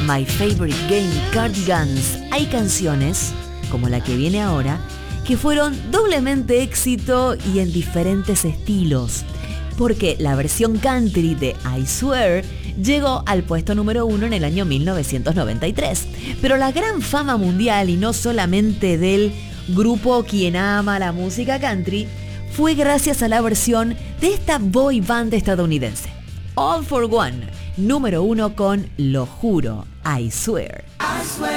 My Favorite Game y Cardigans, hay canciones, como la que viene ahora, que fueron doblemente éxito y en diferentes estilos, porque la versión country de I Swear llegó al puesto número 1 en el año 1993. Pero la gran fama mundial, y no solamente del grupo quien ama la música country, fue gracias a la versión de esta boy band estadounidense. All for One, número 1 con Lo Juro, I Swear. I swear.